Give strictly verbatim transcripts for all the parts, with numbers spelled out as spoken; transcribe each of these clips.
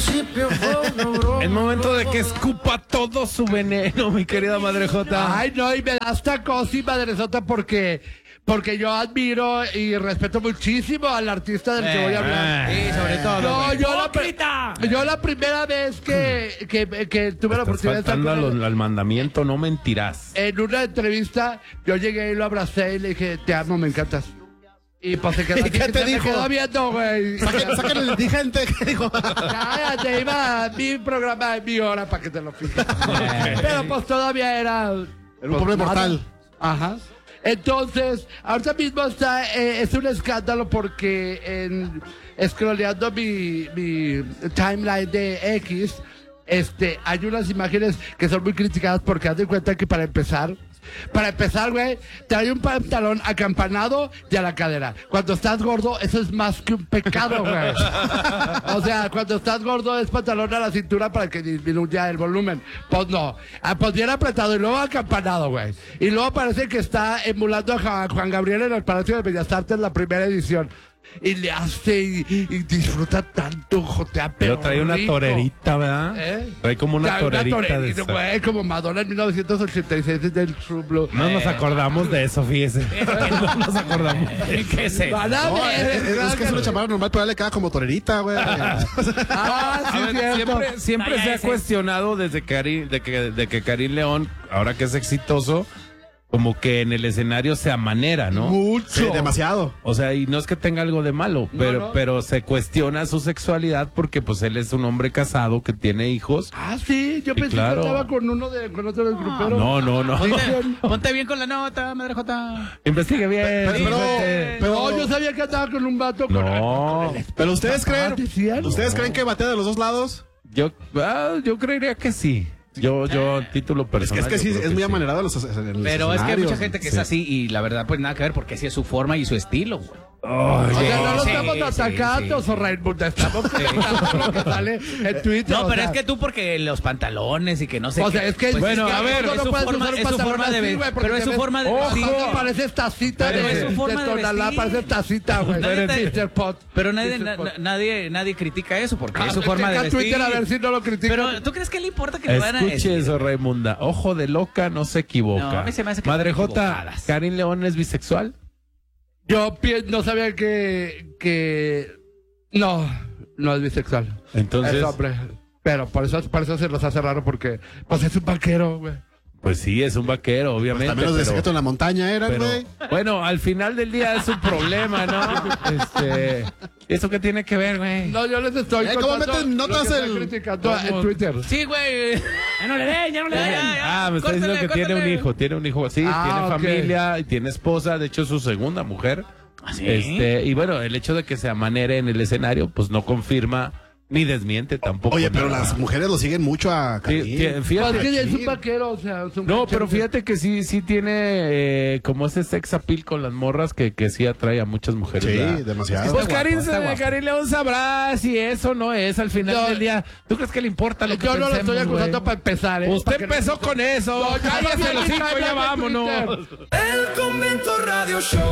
Es momento de que escupa todo su veneno, mi querida Madrejota. Ay, no, y me da hasta cosa y Madrejota porque, porque yo admiro y respeto muchísimo al artista del que voy a hablar. Sí, sobre todo. No, yo, la, yo la primera vez que, que, que tuve la oportunidad de estar faltando con él, al, al mandamiento, no mentirás. en una entrevista, yo llegué y lo abracé y le dije, te amo, me encantas. Y pues se quedó, ¿Y qué te se dijo? Me quedó viendo, güey. Sáquenle el indigente, ¿qué dijo? Cállate, iba a mi programa de mi hora para que te lo fijes. Pero pues todavía era... Era un pues, pobre nada. mortal. Ajá. Entonces, ahorita mismo está, eh, es un escándalo porque en scrolleando mi, mi timeline de X, este, hay unas imágenes que son muy criticadas porque haz de cuenta que para empezar, para empezar, güey, trae un pantalón acampanado y a la cadera. Cuando estás gordo, eso es más que un pecado, güey. O sea, cuando estás gordo es pantalón a la cintura para que disminuya el volumen. Pues no. Ah, pues bien apretado y luego acampanado, güey. Y luego parece que está emulando a Juan Gabriel en el Palacio de Bellas Artes en la primera edición. Y le hace y, y disfruta tanto, jotea, pero Pero trae una rico. torerita, ¿verdad? ¿Eh? Trae como una Trae torerita. Una de torerita, esa. güey, como Madonna en mil novecientos ochenta y seis del True Blue. No nos acordamos de eso, fíjese. No nos acordamos. ¿Qué es eso? Van a No, ver, es, es- es que es una chamarra normal, pero a él le queda como torerita, güey. Ah, sí, A ver, cierto. siempre siempre Ay, se ha ese. cuestionado desde que Karim, de que, de que Karim León, ahora que es exitoso, como que en el escenario se amanera, ¿no? Mucho. Sí, demasiado. O sea, y no es que tenga algo de malo, No, pero, no. pero se cuestiona su sexualidad porque pues él es un hombre casado que tiene hijos. Ah, sí, yo Sí, pensé claro. que estaba con uno de, con otro del grupero. No, no, no. Sí, Ponte bien con la nota, madre Jota. Investigue bien. Pero, pero, fíjate. pero, No, yo sabía que andaba con un vato. Con... No, pero ustedes creen, Ah, ¿decían? ¿ustedes creen que batea de los dos lados? yo, ah, yo creería que sí. Yo, yo, a título Es que, personal. es que sí, yo creo es muy sí. amanerado en los, en los Pero es que hay mucha escenarios. gente que Sí. es así y la verdad pues nada que ver porque así es su forma y su estilo, güey. O sea, no lo Sí, estamos sí, atacando, sí. so Raimundo, estamos criticando lo que sale en Twitter. No, o pero sea. es que tú porque los pantalones y que no sé O qué. sea, es que... Bueno, es que a ver, tú es no su puedes forma- usar un es su pantalón forma de así, ve- güey, porque pero es te su ves- forma de Ojo, vestir. pareces tacita Pero de, es su forma de Tonalá, vestir. pareces tacita, güey. Nadie te- mister Pot. Pero nadie, mister na- Pot. na- nadie, nadie critica eso porque Ah, es su forma de checa vestir. Twitter a ver si no lo critican. Pero ¿tú crees que le importa que le van a Escuche eso, Raimunda. Ojo de loca, no se equivoca. No, a mí se me hace que Madre están Jota, equivocadas. ¿Karim León es bisexual? Yo pi- no sabía que, que... No, no es bisexual. Entonces, Es hombre. Pero por eso, por eso se los hace raro porque... Pues es un vaquero, güey. pues sí, es un vaquero, obviamente. También los de pero- secreto en la montaña eran, pero, güey. bueno, al final del día es un problema, ¿no? Este, ¿eso qué tiene que ver, güey? No, yo les estoy Eh, ¿cómo contando meten lo notas que está el- criticando en Twitter. Sí, güey. Ya no le den, ya no le den. Ah, me está diciendo que tiene un hijo, tiene un hijo, sí, Ah, tiene ok. familia y tiene esposa, de hecho es su segunda mujer. ¿Ah, sí? Este, y bueno, el hecho de que se amanere en el escenario, pues no confirma ni desmiente tampoco. Oye, pero nada. las mujeres lo siguen mucho a Sí, Karim. tí- Pues fíjate. que es un vaquero, o sea... es un No, vaquero. pero fíjate que sí, sí tiene eh, como ese sex appeal con las morras que, que sí atrae a muchas mujeres. Sí, ¿verdad? demasiado. Pues Está Karim, guapo, está guapo. Karim León sabrá si eso no es al final No. del día. ¿Tú crees que le importa lo que Yo no lo pensemos, estoy acusando güey? para empezar, ¿eh? Usted Para que no- empezó con eso. No, ya Cállese no los viene cinco, ni ya hablar de vámonos. Twitter. El Convento Radio Show.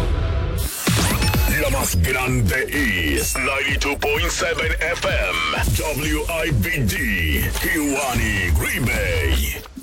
La más grande is noventa y dos punto siete F M. W I B D. Kiwani Green Bay.